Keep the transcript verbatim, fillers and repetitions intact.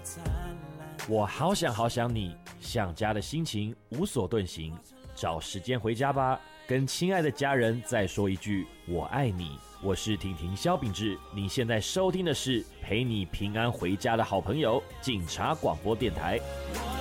我好想好想你，想家的心情无所遁形，找时间回家吧，跟亲爱的家人再说一句我爱你。我是婷婷萧秉治，你现在收听的是陪你平安回家的好朋友警察广播电台。